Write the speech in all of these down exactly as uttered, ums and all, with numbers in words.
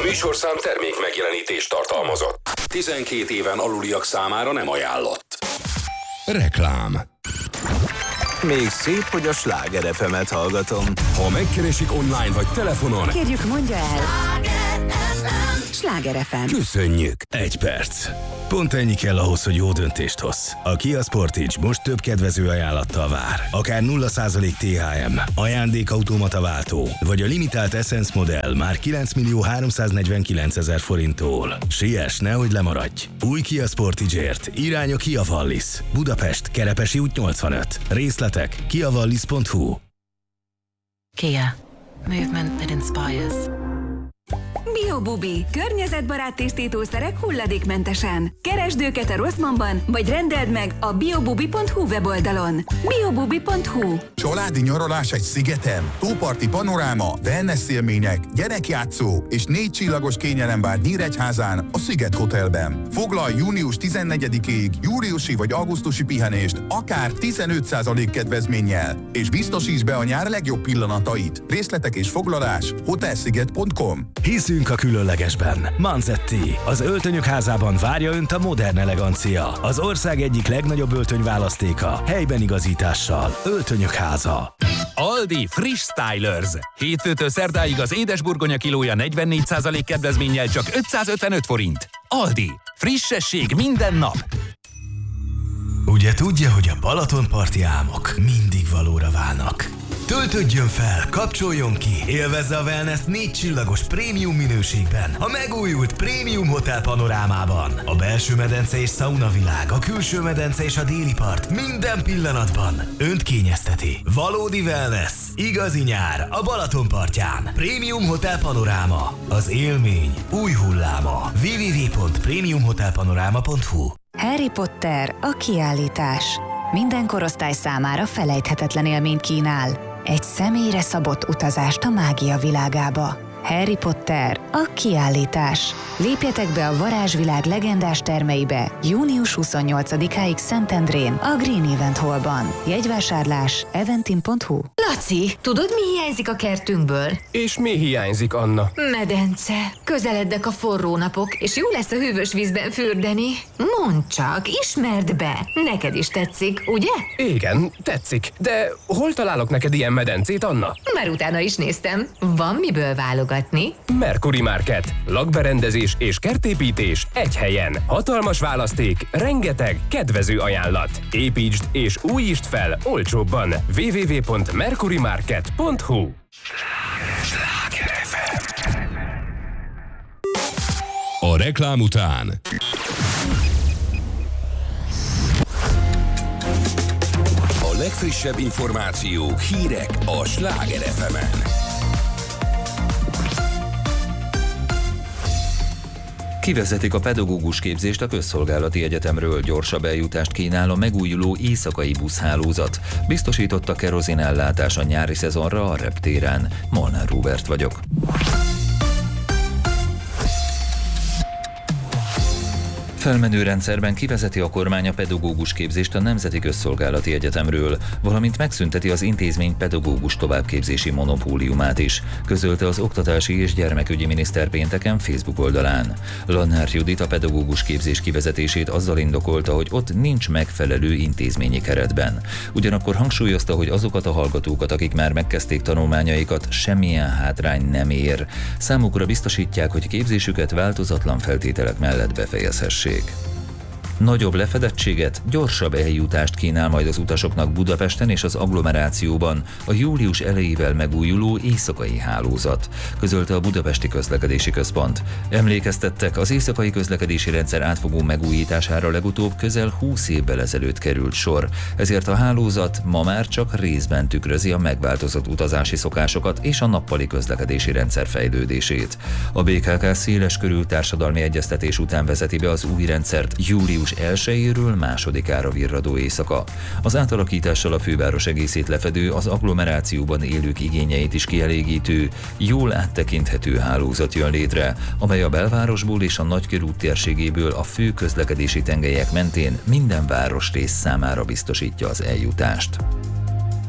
A műsorszám termék megjelenítést tartalmazott. tizenkét éven aluliak számára nem ajánlott. Reklám. Még szép, hogy a Sláger ef emet hallgatom. Ha megkeresik online vagy telefonon, kérjük, mondja el. Sláger ef em. Köszönjük. Egy perc. Pont ennyi kell ahhoz, hogy jó döntést hozz. A Kia Sportage most több kedvező ajánlattal vár. Akár nulla százalék té há em, ajándékautomata váltó, vagy a limitált Essence modell már kilenc millió háromszáznegyvenkilencezer forinttól. Siess, nehogy lemaradj! Új Kia Sportage-ért irány a Kia Wallis. Budapest, Kerepesi út nyolcvanöt. Részletek kia wallis pont hu. Kia. Movement that inspires. Biobubi. Környezetbarát tisztítószerek hulladékmentesen. Keresd őket a Rossmannban, vagy rendeld meg a biobubi pont hu weboldalon. biobubi pont hu. Családi nyaralás egy szigeten, tóparti panoráma, wellness élmények, gyerekjátszó és négy csillagos kényelem vár Nyíregyházán a Sziget Hotelben. Foglalj június tizennegyedikéig júliusi vagy augusztusi pihenést akár tizenöt százalék kedvezménnyel, és biztosíts be a nyár legjobb pillanatait. Részletek és foglalás hotelsziget pont com. Hiszünk a különlegesben. Manzetti. Az öltönyök házában várja önt a modern elegancia. Az ország egyik legnagyobb öltönyválasztéka. Helyben igazítással. Öltönyök háza. Aldi Friss Stylers. Hétfőtől szerdáig az édesburgonya kilója negyvennégy százalék kedvezménnyel csak ötszázötvenöt forint. Aldi. Frissesség minden nap. Ugye tudja, hogy a Balatonparti álmok mindig valóra válnak. Töltődjön fel, kapcsoljon ki, élvezze a wellness négy csillagos prémium minőségben, a megújult Prémium Hotel panorámában. A belső medence és sauna világ, a külső medence és a déli part minden pillanatban önt kényezteti. Valódi wellness, igazi nyár a Balatonpartján. Prémium Hotel panoráma, az élmény új hulláma. double-u double-u double-u pont prémium hotel panoráma pont hu. Harry Potter, a kiállítás. Minden korosztály számára felejthetetlen élményt kínál. Egy személyre szabott utazást a mágia világába. Harry Potter, a kiállítás. Lépjetek be a varázsvilág legendás termeibe június huszonnyolcadikáig Szentendrén, a Green Event Hallban. Jegyvásárlás eventim pont hu. Laci, tudod, mi hiányzik a kertünkből? És mi hiányzik, Anna? Medence. Közelednek a forró napok, és jó lesz a hűvös vízben fürdeni. Mondd csak, ismerd be. Neked is tetszik, ugye? Igen, tetszik. De hol találok neked ilyen medencét, Anna? Már utána is néztem. Van miből válogatni. Mercury Market. Lakberendezés és kertépítés egy helyen. Hatalmas választék, rengeteg kedvező ajánlat. Építsd és újítsd fel olcsóbban. double-u double-u double-u pont mercury market pont hu. Sláger ef em. A reklám után a legfrissebb információk, hírek a Sláger ef emen. Kivezetik a pedagógus képzést a Közszolgálati Egyetemről, gyorsabb eljutást kínál a megújuló éjszakai buszhálózat. Biztosította kerozinellátás a nyári szezonra a reptéren. Molnár Róbert vagyok. Felmenő rendszerben kivezeti a kormány a pedagógus képzést a Nemzeti Közszolgálati Egyetemről, valamint megszünteti az intézmény pedagógus továbbképzési monopóliumát is, közölte az Oktatási és Gyermekügyi Miniszter pénteken Facebook oldalán. Lannár Judit a pedagógus képzés kivezetését azzal indokolta, hogy ott nincs megfelelő intézményi keretben. Ugyanakkor hangsúlyozta, hogy azokat a hallgatókat, akik már megkezdték tanulmányaikat, semmilyen hátrány nem ér. Számukra biztosítják, hogy képzésüket változatlan feltételek mellett befejezhessék. Nagyobb lefedettséget, gyorsabb eljutást kínál majd az utasoknak Budapesten és az agglomerációban a július elejével megújuló éjszakai hálózat, közölte a Budapesti Közlekedési Központ. Emlékeztettek, az éjszakai közlekedési rendszer átfogó megújítására legutóbb közel húsz évvel ezelőtt került sor, ezért a hálózat ma már csak részben tükrözi a megváltozott utazási szokásokat és a nappali közlekedési rendszer fejlődését. A bé ká ká széleskörű társadalmi egyeztetés után vezeti be az új rendszert július elsejéről másodikára virradó éjszaka. Az átalakítással a főváros egészét lefedő, az agglomerációban élők igényeit is kielégítő, jól áttekinthető hálózat jön létre, amely a belvárosból és a Nagykörút térségéből a fő közlekedési tengelyek mentén minden városrész számára biztosítja az eljutást.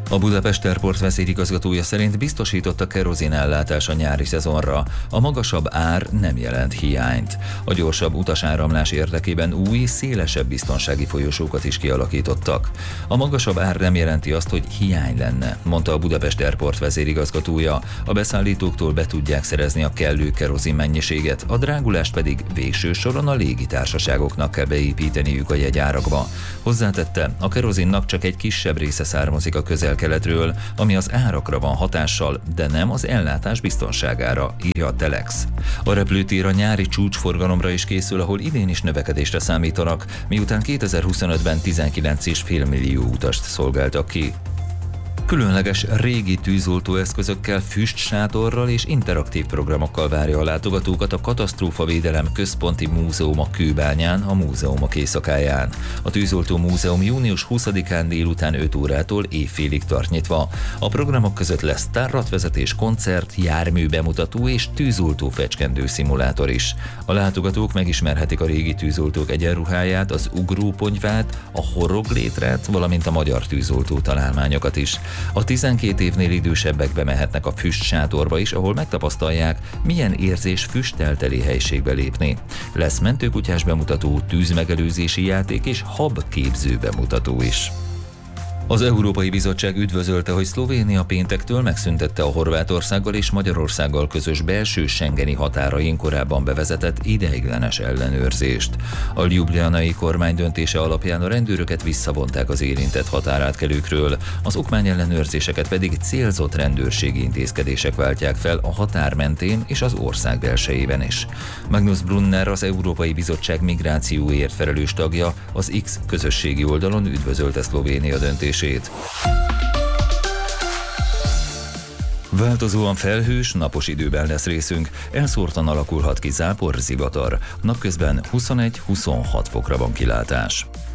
A Budapest Airport vezérigazgatója szerint biztosított a kerozin ellátás a nyári szezonra. A magasabb ár nem jelent hiányt. A gyorsabb utasáramlás érdekében új, szélesebb biztonsági folyosókat is kialakítottak. A magasabb ár nem jelenti azt, hogy hiány lenne, mondta a Budapest Airport vezérigazgatója. A beszállítóktól be tudják szerezni a kellő kerozin mennyiséget, a drágulást pedig végső soron a légitársaságoknak kell beépíteniük a jegyárakba. Hozzátette, a kerozinnak csak egy kisebb része származik a közel-keletről, ami az árakra van hatással, de nem az ellátás biztonságára, írja a Telex. A repülőtér a nyári csúcsforgalomra is készül, ahol idén is növekedésre számítanak, miután kétezer-huszonötben tizenkilenc egész öt millió utast szolgáltak ki. Különleges régi tűzoltóeszközökkel, füstsátorral és interaktív programokkal várja a látogatókat a Katasztrófavédelem Központi Múzeum a Kőbányán, a múzeumok éjszakáján. A Tűzoltó Múzeum június huszadikán délután öt órától évfélig tart nyitva. A programok között lesz tárlatvezetés, koncert, jármű bemutató és tűzoltó fecskendő szimulátor is. A látogatók megismerhetik a régi tűzoltók egyenruháját, az ugróponyvát, a horoglétrát, valamint a magyar tűzoltó találmányokat is. A tizenkét évnél idősebbek bemehetnek a füstsátorba is, ahol megtapasztalják, milyen érzés füsttelteli helységbe lépni. Lesz mentőkutyás bemutató, tűzmegelőzési játék és habképző bemutató is. Az Európai Bizottság üdvözölte, hogy Szlovénia péntektől megszüntette a Horvátországgal és Magyarországgal közös belső schengeni határain korábban bevezetett ideiglenes ellenőrzést. A ljubljanai kormány döntése alapján a rendőröket visszavonták az érintett határátkelőkről, az okmányellenőrzéseket pedig célzott rendőrségi intézkedések váltják fel a határ mentén és az ország belsejében is. Magnus Brunner, az Európai Bizottság migrációért felelős tagja, az X közösségi oldalon üdvözölte Szlovénia döntését. Változóan felhős, napos időben lesz részünk, elszórtan alakulhat ki zápor, zivatar. Napközben huszonegy-huszonhat fokra van kilátás.